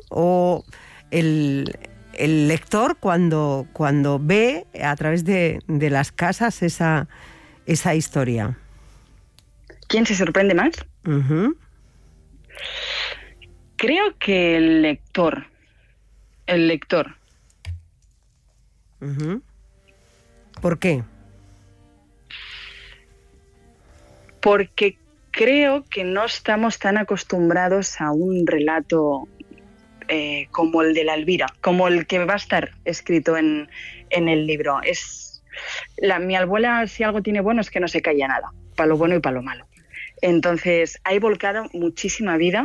o el lector cuando ve a través de las casas esa historia? ¿Quién se sorprende más? Uh-huh. Creo que el lector. Uh-huh. ¿Por qué? Porque creo que no estamos tan acostumbrados a un relato como el de la Elvira, como el que va a estar escrito en el libro. Mi abuela, si algo tiene bueno, es que no se calla nada, para lo bueno y para lo malo. Entonces, hay volcado muchísima vida.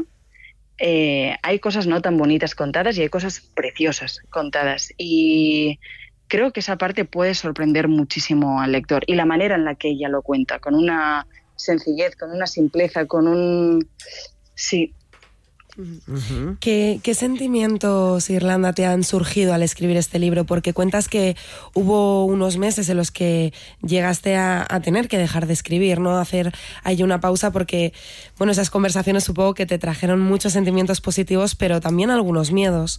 Hay cosas no tan bonitas contadas y hay cosas preciosas contadas. Y creo que esa parte puede sorprender muchísimo al lector. Y la manera en la que ella lo cuenta, con una sencillez, con una simpleza, con un... Sí. Uh-huh. ¿Qué sentimientos, Irlanda, te han surgido al escribir este libro? Porque cuentas que hubo unos meses en los que llegaste a tener que dejar de escribir, ¿no? Hacer ahí una pausa porque, bueno, esas conversaciones supongo que te trajeron muchos sentimientos positivos, pero también algunos miedos.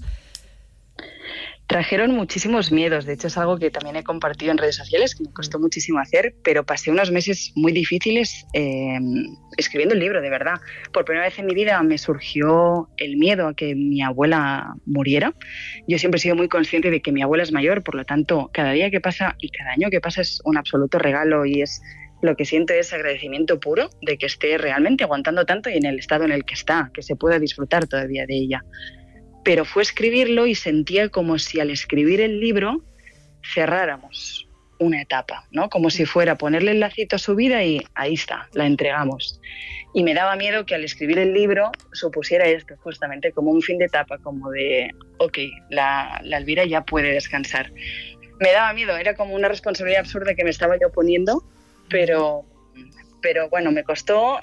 Trajeron muchísimos miedos. De hecho, es algo que también he compartido en redes sociales, que me costó muchísimo hacer, pero pasé unos meses muy difíciles escribiendo el libro, de verdad. Por primera vez en mi vida me surgió el miedo a que mi abuela muriera. Yo siempre he sido muy consciente de que mi abuela es mayor, por lo tanto, cada día que pasa y cada año que pasa es un absoluto regalo, y lo que siento es agradecimiento puro de que esté realmente aguantando tanto y en el estado en el que está, que se pueda disfrutar todavía de ella. Pero fue escribirlo y sentía como si al escribir el libro cerráramos una etapa, ¿no? Como si fuera ponerle el lacito a su vida y ahí está, la entregamos. Y me daba miedo que al escribir el libro supusiera esto, justamente como un fin de etapa, como de, ok, la Elvira ya puede descansar. Me daba miedo, era como una responsabilidad absurda que me estaba yo poniendo, pero bueno, me costó,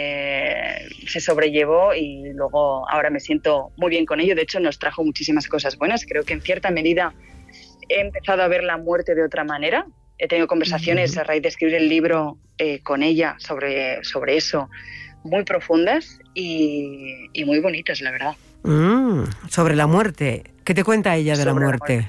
se sobrellevó y luego ahora me siento muy bien con ello. De hecho, nos trajo muchísimas cosas buenas. Creo que en cierta medida he empezado a ver la muerte de otra manera. He tenido conversaciones a raíz de escribir el libro con ella sobre eso, muy profundas y muy bonitas, la verdad. Sobre la muerte. ¿Qué te cuenta ella de la muerte?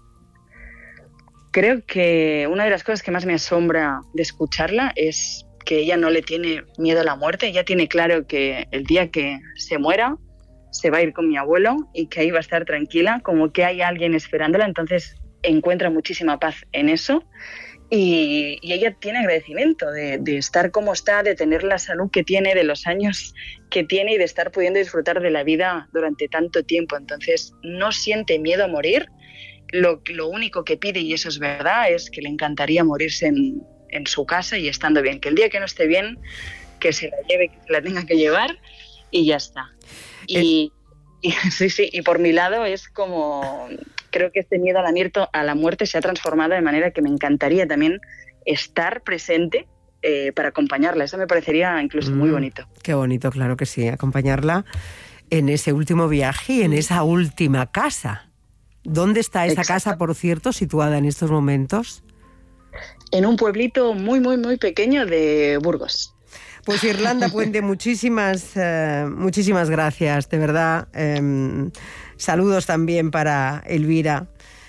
Creo que una de las cosas que más me asombra de escucharla es que ella no le tiene miedo a la muerte. Ella tiene claro que el día que se muera se va a ir con mi abuelo y que ahí va a estar tranquila, como que hay alguien esperándola. Entonces encuentra muchísima paz en eso y ella tiene agradecimiento de estar como está, de tener la salud que tiene, de los años que tiene y de estar pudiendo disfrutar de la vida durante tanto tiempo. Entonces no siente miedo a morir. Lo único que pide, y eso es verdad, es que le encantaría morirse en su casa y estando bien, que el día que no esté bien, que se la lleve, que se la tenga que llevar y ya está. Y sí, y por mi lado es como, creo que este miedo a la muerte se ha transformado de manera que me encantaría también estar presente para acompañarla. Eso me parecería incluso muy bonito. Qué bonito, claro que sí, acompañarla en ese último viaje y en esa última casa. ¿Dónde está esa casa, por cierto, situada en estos momentos? En un pueblito muy, muy, muy pequeño de Burgos. Pues Irlanda Puente, muchísimas gracias, de verdad. Saludos también para Elvira.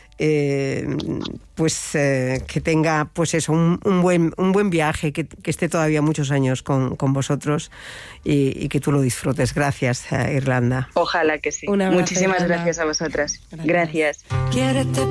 Que tenga pues eso, un buen viaje, que esté todavía muchos años con vosotros y que tú lo disfrutes. Gracias, Irlanda. Ojalá que sí. Un abrazo, muchísimas Irlanda. Gracias a vosotras. Gracias. Quiérete